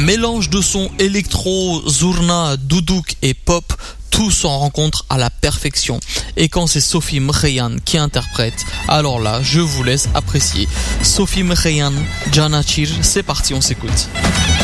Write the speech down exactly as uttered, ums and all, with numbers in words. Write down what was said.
Mélange de sons électro, zurna, doudouk et pop, tout s'en rencontre à la perfection. Et quand c'est Sophie Mkhiyan qui interprète, alors là, je vous laisse apprécier. Sophie Mkhiyan, Janachir, c'est parti, on s'écoute.